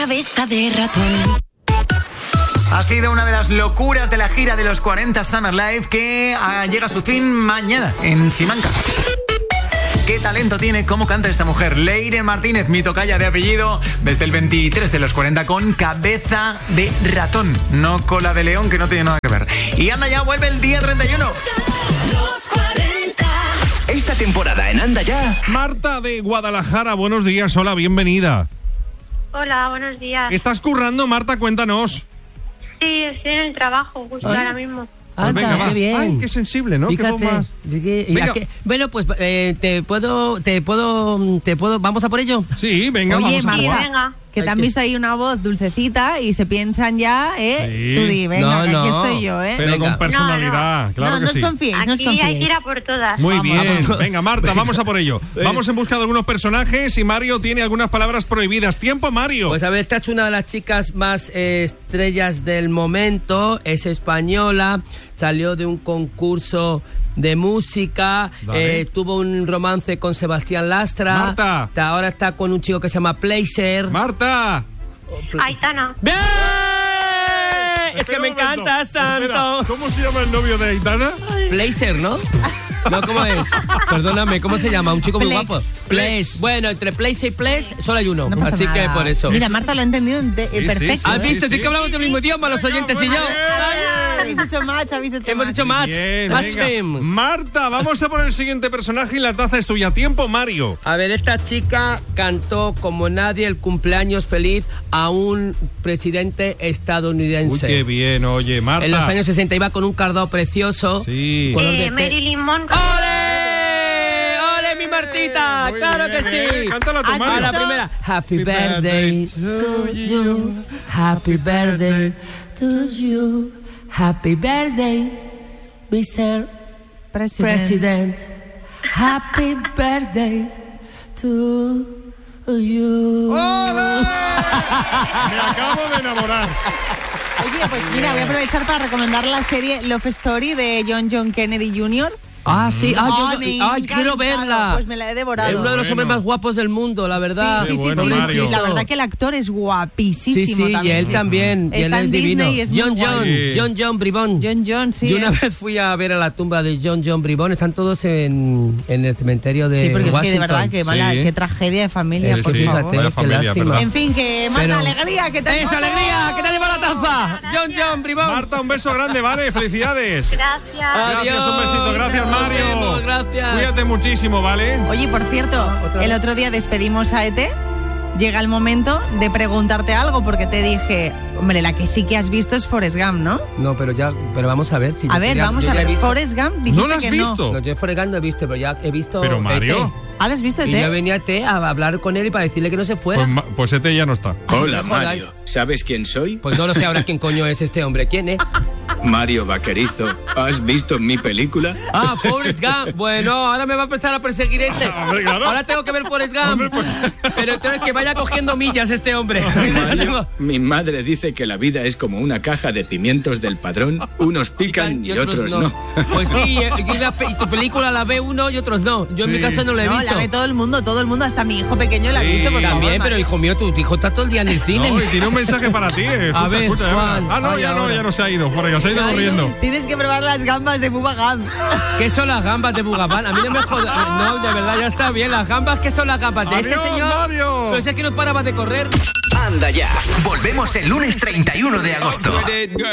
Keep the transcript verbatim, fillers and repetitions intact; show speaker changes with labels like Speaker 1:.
Speaker 1: cabeza de ratón.
Speaker 2: Ha sido una de las locuras de la gira de los cuarenta Summer Live que ah, llega a su fin mañana en Simancas. ¿Qué talento tiene? ¿Cómo canta esta mujer? Leire Martínez, mi tocaya de apellido, desde el veintitrés de los cuarenta con cabeza de ratón, no cola de león, que no tiene nada que ver. Y anda ya, vuelve el día treinta y uno.
Speaker 1: Los cuarenta.
Speaker 3: Esta temporada en Anda Ya.
Speaker 4: Marta de Guadalajara, buenos días, hola, bienvenida.
Speaker 5: Hola, buenos días.
Speaker 4: ¿Estás currando, Marta? Cuéntanos.
Speaker 5: Sí, estoy en el trabajo justo
Speaker 6: ¿Ah?
Speaker 5: ahora mismo.
Speaker 4: Pues venga, va.
Speaker 6: Qué bien.
Speaker 4: Ay, qué sensible, ¿no?
Speaker 6: Fíjate,
Speaker 4: Qué voz más...
Speaker 6: que- y
Speaker 4: Venga.
Speaker 6: a que- bueno, pues eh, te puedo, te puedo, te puedo, vamos a por ello.
Speaker 4: Sí, venga,
Speaker 7: Oye,
Speaker 4: vamos a
Speaker 7: Marta,
Speaker 4: jugar.
Speaker 5: Venga.
Speaker 7: que te han
Speaker 6: Hay que-
Speaker 7: visto ahí una voz dulcecita y se piensan ya, ¿eh?
Speaker 4: Sí.
Speaker 7: Tú di, venga,
Speaker 6: No,
Speaker 7: que aquí
Speaker 6: no.
Speaker 7: estoy yo, ¿eh?
Speaker 4: Pero
Speaker 6: Venga.
Speaker 4: con personalidad,
Speaker 5: No,
Speaker 4: claro
Speaker 7: no,
Speaker 4: que
Speaker 7: no
Speaker 4: sí.
Speaker 7: os confiéis, no os
Speaker 5: Aquí hay que
Speaker 7: confiéis.
Speaker 5: ir a por todas.
Speaker 4: Muy
Speaker 6: Vamos,
Speaker 4: bien,
Speaker 6: vamos.
Speaker 4: venga Marta, vamos a por ello. Vamos en busca de algunos personajes y Mario tiene algunas palabras prohibidas. Tiempo, Mario.
Speaker 6: Pues a ver, esta es una de las chicas más eh, estrellas del momento, es española, salió de un concurso de música,
Speaker 4: Vale.
Speaker 6: eh, tuvo un romance con Sebastián Lastra,
Speaker 4: Marta.
Speaker 6: Ta- ahora está con un chico que se llama Placer.
Speaker 4: Marta.
Speaker 5: Aitana.
Speaker 6: ¡Bien! Es
Speaker 4: Espera
Speaker 6: que me
Speaker 4: un momento.
Speaker 6: encanta, Santo.
Speaker 4: Espera, ¿cómo se llama el novio de Aitana?
Speaker 6: Placer, ¿no? No, ¿cómo es? Perdóname, ¿cómo se llama? Un chico muy
Speaker 7: Plex.
Speaker 6: guapo. Place. Bueno, entre Place y Place solo hay uno.
Speaker 7: No pasa
Speaker 6: así
Speaker 7: nada.
Speaker 6: que por eso.
Speaker 7: Mira, Marta lo ha entendido de- eh,
Speaker 4: sí,
Speaker 7: perfecto.
Speaker 6: ¿Has
Speaker 4: sí,
Speaker 6: visto?
Speaker 4: sí.
Speaker 6: Sí que hablamos el mismo idioma, los oyentes y yo.
Speaker 7: Habéis hecho match, habéis hecho
Speaker 6: Hemos
Speaker 7: match.
Speaker 6: hecho match.
Speaker 4: Bien,
Speaker 6: Match
Speaker 4: venga.
Speaker 6: game.
Speaker 4: Marta, vamos a por el siguiente personaje y la taza es tuya. Tiempo, Mario.
Speaker 6: A ver, esta chica cantó como nadie el cumpleaños feliz a un presidente
Speaker 4: Uy,
Speaker 6: estadounidense.
Speaker 4: qué bien, oye, Marta.
Speaker 6: En los años sesenta iba con un cardado precioso.
Speaker 4: Sí.
Speaker 6: Color
Speaker 5: Eh,
Speaker 6: de té.
Speaker 5: Marilyn Monroe.
Speaker 6: ¡Ole! ¡Ole, mi Martita!
Speaker 4: Muy
Speaker 6: ¡Claro
Speaker 4: bien,
Speaker 6: que
Speaker 4: eh.
Speaker 6: sí!
Speaker 4: Cántala tú,
Speaker 7: ¿Has
Speaker 4: Mario.
Speaker 6: A la
Speaker 7: visto?
Speaker 6: primera. Happy birthday to you. Happy birthday to you. Happy birthday, mister
Speaker 7: President.
Speaker 6: President. Happy birthday to you.
Speaker 4: ¡Ole! Me acabo de enamorar.
Speaker 7: Oye, pues mira, voy a aprovechar para recomendar la serie Love Story de John John Kennedy junior
Speaker 6: Ah, sí. Ah, yo-
Speaker 7: Ay, me
Speaker 6: ay,
Speaker 7: ha
Speaker 6: quiero
Speaker 7: encantado.
Speaker 6: verla.
Speaker 7: Pues me la he devorado.
Speaker 6: Es uno de los
Speaker 4: Bueno.
Speaker 6: hombres más guapos del mundo, la verdad.
Speaker 7: Sí, sí,
Speaker 4: Qué
Speaker 7: sí,
Speaker 4: bueno,
Speaker 7: sí, sí,
Speaker 4: Mario.
Speaker 7: la verdad que el actor es
Speaker 6: Sí,
Speaker 7: guapísimo
Speaker 6: sí, y
Speaker 7: también.
Speaker 6: él también. Y él
Speaker 7: Está
Speaker 6: es
Speaker 7: en
Speaker 6: divino.
Speaker 7: Disney y es muy
Speaker 6: John John,
Speaker 4: guay.
Speaker 6: John John Bribón.
Speaker 7: John John, sí.
Speaker 6: Yo una
Speaker 7: ¿eh?
Speaker 6: vez fui a ver a la tumba de John John Bribón. Están todos en, en el cementerio de
Speaker 7: Sí, porque es que de
Speaker 6: Washington.
Speaker 7: verdad, que mala,
Speaker 4: Sí.
Speaker 7: qué tragedia de familia,
Speaker 4: Sí,
Speaker 7: por
Speaker 4: sí,
Speaker 7: favor.
Speaker 6: Fíjate,
Speaker 4: vaya
Speaker 6: qué
Speaker 4: familia,
Speaker 6: lástima.
Speaker 4: ¿verdad?
Speaker 7: En fin, que más
Speaker 6: Pero-
Speaker 7: alegría que te
Speaker 6: ¡Esa alegría! ¿Qué te lleva la taza? John John Bribón.
Speaker 4: Marta, un beso grande, ¿vale? Felicidades.
Speaker 5: Gracias.
Speaker 4: Gracias, un besito. Gracias,
Speaker 6: Nos
Speaker 4: Mario.
Speaker 6: vemos, gracias.
Speaker 4: Cuídate muchísimo, ¿vale?
Speaker 7: Oye, por cierto,
Speaker 6: Otra
Speaker 7: el
Speaker 6: vez.
Speaker 7: otro día despedimos a Ete. Llega el momento de preguntarte algo porque te dije, hombre, la que sí que has visto es Forrest Gump, ¿no?
Speaker 6: No, pero ya, pero vamos a ver si
Speaker 7: A
Speaker 6: yo
Speaker 7: ver,
Speaker 6: quería-
Speaker 7: vamos
Speaker 6: yo
Speaker 7: a
Speaker 6: ya he
Speaker 7: ver.
Speaker 6: visto-
Speaker 7: Forrest Gump, dijiste
Speaker 4: ¿No lo has
Speaker 7: que
Speaker 4: visto?
Speaker 6: No, yo Forrest Gump no he visto, pero ya he visto.
Speaker 4: Pero, Mario.
Speaker 6: E T.
Speaker 7: ¿Ah, lo has visto,
Speaker 6: Y yo
Speaker 7: Ete?
Speaker 6: venía a T a hablar con él y para decirle que no se fuera.
Speaker 4: Pues, ma- pues este ya no está.
Speaker 3: Hola,
Speaker 6: Joder.
Speaker 3: Mario. ¿Sabes quién soy?
Speaker 6: Pues no lo sé ahora quién coño es este hombre. ¿Quién es?
Speaker 3: Mario Vaquerizo. ¿Has visto mi película?
Speaker 6: Ah, Forrest Gump. Bueno, ahora me va a empezar a perseguir este.
Speaker 4: Hombre, claro.
Speaker 6: Ahora tengo que ver Forrest Gump.
Speaker 4: Hombre, pues-
Speaker 6: Pero entonces que vaya cogiendo millas este hombre.
Speaker 3: Mario, mi madre dice que la vida es como una caja de pimientos del padrón. Unos pican y otros no.
Speaker 6: Pues sí, eh, y, la pe- y tu película la ve uno y otros no. Yo en
Speaker 4: Sí.
Speaker 6: mi caso no la he
Speaker 7: No,
Speaker 6: visto.
Speaker 7: la ve todo el mundo, todo el mundo, hasta mi hijo pequeño la ha
Speaker 4: Sí,
Speaker 7: visto. Por favor,
Speaker 6: También, pero
Speaker 7: Mario.
Speaker 6: hijo mío, tu hijo está todo el día en el cine.
Speaker 4: No, y tiene un mensaje para ti. eh. Escucha,
Speaker 6: A ver,
Speaker 4: escucha. ya
Speaker 6: ¿cuál?
Speaker 4: verás. Ah, no,
Speaker 6: Ay,
Speaker 4: ya no,
Speaker 6: ahora.
Speaker 4: ya no se ha ido. Por ahí, se ha ido
Speaker 7: Ay,
Speaker 4: corriendo.
Speaker 7: Tienes que probar las gambas de Bubba Gump.
Speaker 6: ¿Qué son las gambas de Bugabán? A mí no me jodas. No, de verdad, ya está bien. Las gambas, ¿qué son las gambas? De
Speaker 4: Adiós,
Speaker 6: este señor.
Speaker 4: Mario.
Speaker 6: Pero si es que no paraba de correr.
Speaker 3: Anda ya. Volvemos el lunes treinta y uno de agosto.